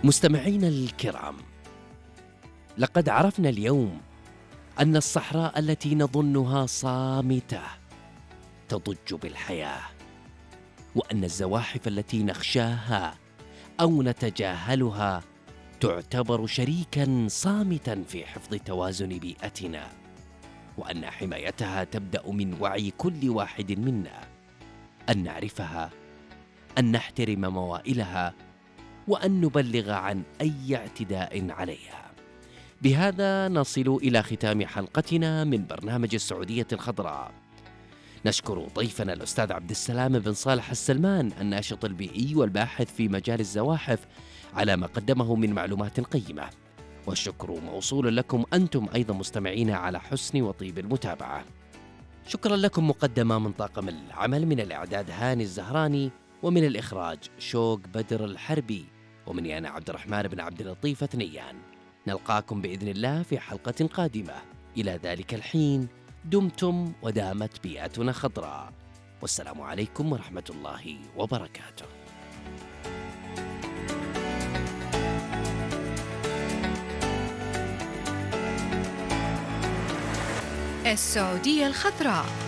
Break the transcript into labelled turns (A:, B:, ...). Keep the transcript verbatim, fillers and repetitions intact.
A: مستمعينا الكرام، لقد عرفنا اليوم أن الصحراء التي نظنها صامتة تضج بالحياة، وأن الزواحف التي نخشاها أو نتجاهلها تعتبر شريكاً صامتاً في حفظ توازن بيئتنا، وأن حمايتها تبدأ من وعي كل واحد منا، أن نعرفها، أن نحترم موائلها، وأن نبلغ عن أي اعتداء عليها. بهذا نصل إلى ختام حلقتنا من برنامج السعودية الخضراء. نشكر ضيفنا الأستاذ عبد السلام بن صالح السلمان، الناشط البيئي والباحث في مجال الزواحف، على ما قدمه من معلومات قيمة، والشكر موصول لكم أنتم أيضا مستمعين على حسن وطيب المتابعة. شكرا لكم مقدما من طاقم العمل، من الإعداد هاني الزهراني، ومن الإخراج شوق بدر الحربي، ومني أنا عبد الرحمن بن عبد اللطيف ثنيان. نلقاكم بإذن الله في حلقة قادمة. إلى ذلك الحين دمتم ودامت بيئتنا خضراء، والسلام عليكم ورحمة الله وبركاته.
B: السعودية الخضراء.